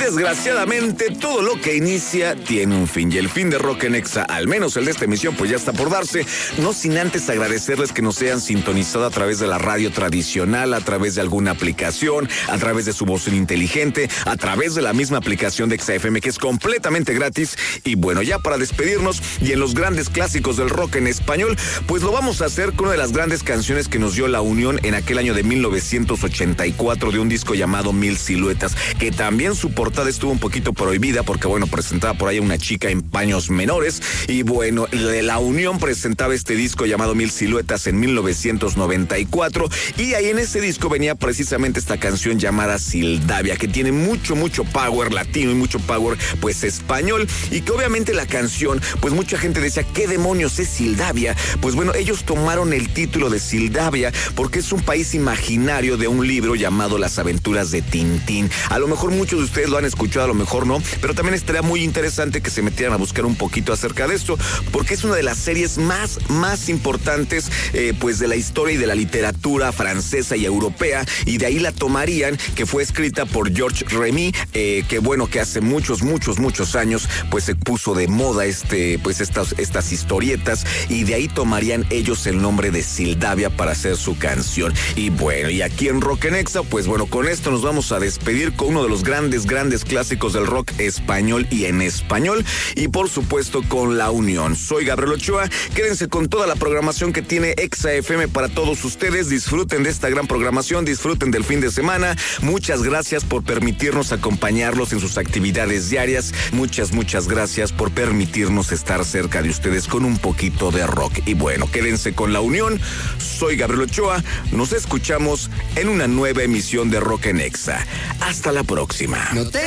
desgraciadamente todo lo que inicia tiene un fin, y el fin de Rock en Exa, al menos el de esta emisión, pues ya está por darse, no sin antes agradecerles que nos hayan sintonizado a través de la radio tradicional, a través de alguna aplicación, a través de su bocina inteligente, a través de la misma aplicación de Exa FM, que es completamente gratis. Y bueno, ya para despedirnos y en los grandes clásicos del rock en español, pues lo vamos a hacer con una de las grandes canciones que nos dio La Unión en aquel año de 1984, de un disco llamado Mil Siluetas, que también su portada estuvo un poquito prohibida porque, bueno, presentaba por ahí a una chica en paños menores. Y bueno, La Unión presentaba este disco llamado Mil Siluetas en 1994, y ahí en ese disco venía precisamente esta canción llamada Sildavia, que tiene mucho power latino y mucho power pues español, y que obviamente la canción, pues mucha gente decía, ¿qué demonios es Sildavia? Pues bueno, ellos tomaron el título de Sildavia porque es un país imaginario de un libro llamado Las Aventuras de Tintín. A lo mejor muchos de ustedes lo han escuchado, a lo mejor no, pero también estaría muy interesante que se metieran a buscar un poquito acerca de esto, porque es una de las series más importantes pues de la historia y de la literatura francesa y europea, y de ahí la tomarían, que fue escrita por Georges Remy, que bueno, que hace muchos años pues se puso de moda pues estas historietas, y de ahí tomarían ellos el nombre de Sildavia para hacer su canción. Y bueno, y aquí en Rock en Exa, pues bueno, con esto nos vamos a despedir con uno de los grandes clásicos del rock español y en español, y por supuesto con La Unión. Soy Gabriel Ochoa, quédense con toda la programación que tiene Exa FM para todos ustedes. Disfruten de esta gran programación, disfruten del fin de semana. Muchas gracias por permitirnos acompañarlos en sus actividades diarias. Muchas gracias por permitirnos estar cerca de ustedes con un poquito de rock. Y bueno, quédense con La Unión. Soy Gabriel Ochoa. Nos escuchamos en una nueva emisión de Rock en Exa. Hasta la próxima. No te